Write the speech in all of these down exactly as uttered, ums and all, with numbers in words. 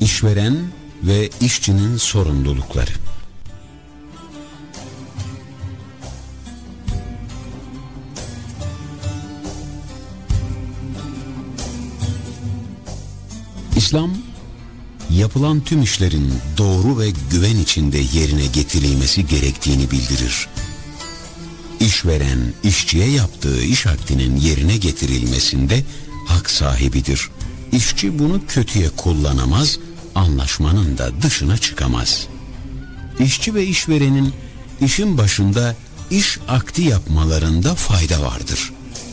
İşveren ve işçinin sorumlulukları. İslam, yapılan tüm işlerin doğru ve güven içinde yerine getirilmesi gerektiğini bildirir. İşveren, işçiye yaptığı iş akdinin yerine getirilmesinde hak sahibidir. İşçi bunu kötüye kullanamaz, anlaşmanın da dışına çıkamaz. İşçi ve işverenin işin başında iş akdi yapmalarında fayda vardır.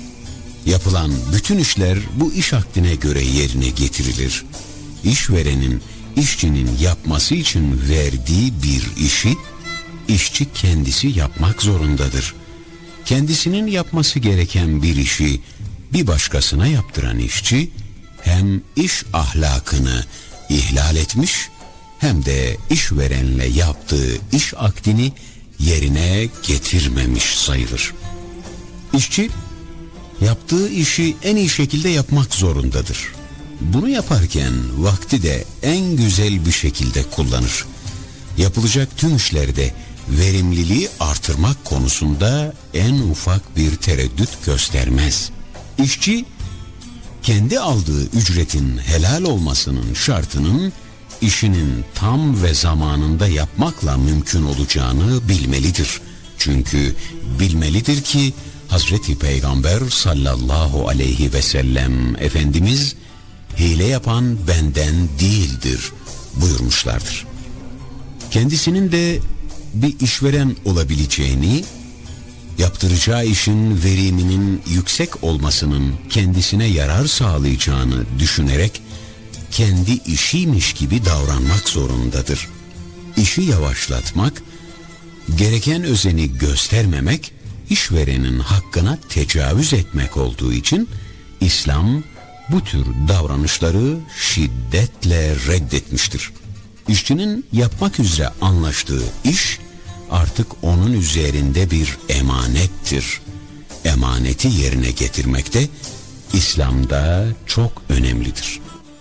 Yapılan bütün işler bu iş akdine göre yerine getirilir. İşverenin işçinin yapması için verdiği bir işi işçi kendisi yapmak zorundadır. Kendisinin yapması gereken bir işi bir başkasına yaptıran işçi hem iş ahlakını ihlal etmiş hem de işverenle yaptığı iş akdini yerine getirmemiş sayılır. İşçi yaptığı işi en iyi şekilde yapmak zorundadır. Bunu yaparken vakti de en güzel bir şekilde kullanır. Yapılacak tüm işlerde verimliliği artırmak konusunda en ufak bir tereddüt göstermez. İşçi, kendi aldığı ücretin helal olmasının şartının işinin tam ve zamanında yapmakla mümkün olacağını bilmelidir. Çünkü bilmelidir ki Hazreti Peygamber sallallahu aleyhi ve sellem Efendimiz hile yapan benden değildir buyurmuşlardır. Kendisinin de bir işveren olabileceğini, yaptıracağı işin veriminin yüksek olmasının kendisine yarar sağlayacağını düşünerek kendi işiymiş gibi davranmak zorundadır. İşi yavaşlatmak, gereken özeni göstermemek, işverenin hakkına tecavüz etmek olduğu için İslam bu tür davranışları şiddetle reddetmiştir. İşçinin yapmak üzere anlaştığı iş artık onun üzerinde bir emanettir. Emaneti yerine getirmek de İslam'da çok önemlidir.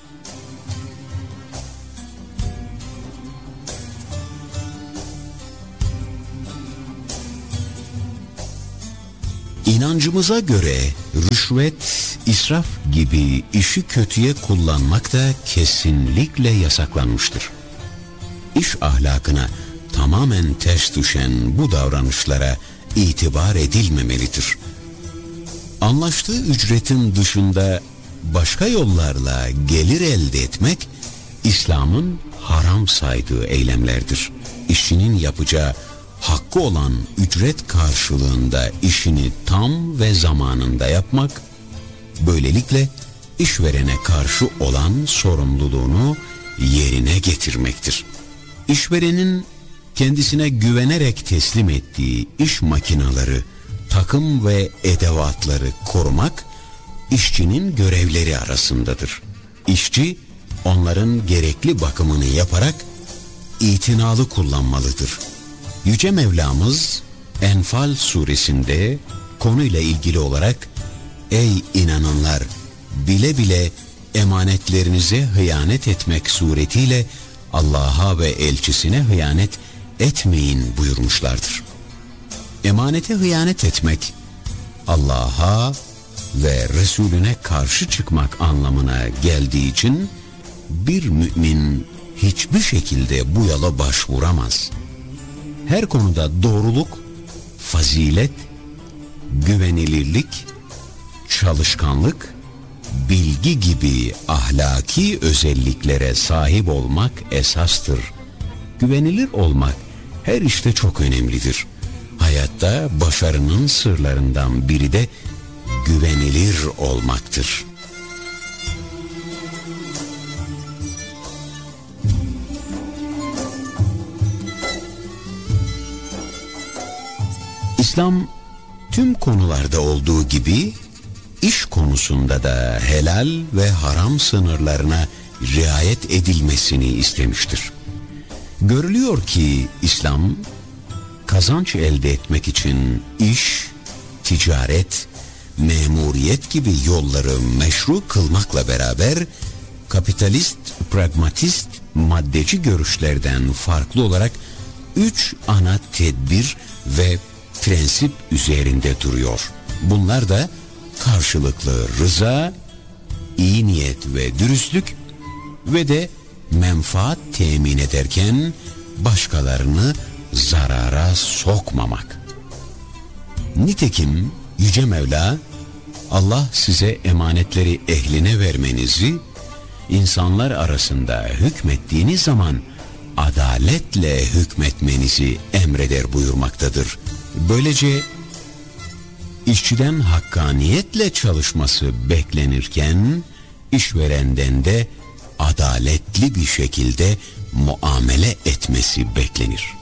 İnancımıza göre rüşvet, israf gibi işi kötüye kullanmak da kesinlikle yasaklanmıştır. İş ahlakına tamamen ters düşen bu davranışlara itibar edilmemelidir. Anlaştığı ücretin dışında başka yollarla gelir elde etmek, İslam'ın haram saydığı eylemlerdir. İşçinin yapacağı hakkı olan ücret karşılığında işini tam ve zamanında yapmak, böylelikle işverene karşı olan sorumluluğunu yerine getirmektir. İşverenin kendisine güvenerek teslim ettiği iş makineleri, takım ve edevatları korumak, işçinin görevleri arasındadır. İşçi, onların gerekli bakımını yaparak itinalı kullanmalıdır. Yüce Mevlamız Enfal suresinde konuyla ilgili olarak "Ey inananlar, bile bile emanetlerinize hıyanet etmek suretiyle Allah'a ve elçisine hıyanet etmeyin" buyurmuşlardır. Emanete hıyanet etmek, Allah'a ve Resulüne karşı çıkmak anlamına geldiği için bir mümin hiçbir şekilde bu yola başvuramaz. Her konuda doğruluk, fazilet, güvenilirlik, çalışkanlık, bilgi gibi ahlaki özelliklere sahip olmak esastır. Güvenilir olmak her işte çok önemlidir. Hayatta başarının sırlarından biri de güvenilir olmaktır. İslam tüm konularda olduğu gibi iş konusunda da helal ve haram sınırlarına riayet edilmesini istemiştir. Görülüyor ki İslam kazanç elde etmek için iş, ticaret, memuriyet gibi yolları meşru kılmakla beraber kapitalist, pragmatist maddeci görüşlerden farklı olarak üç ana tedbir ve prensip üzerinde duruyor. Bunlar da karşılıklı rıza, iyi niyet ve dürüstlük ve de menfaat temin ederken başkalarını zarara sokmamak. Nitekim Yüce Mevla, Allah size emanetleri ehline vermenizi, insanlar arasında hükmettiğiniz zaman adaletle hükmetmenizi emreder buyurmaktadır. Böylece işçiden hakkaniyetle çalışması beklenirken, işverenden de adaletli bir şekilde muamele etmesi beklenir.